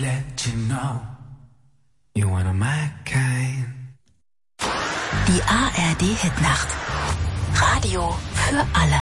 let you know you're one of my kind. Die ARD Hitnacht. Radio für alle.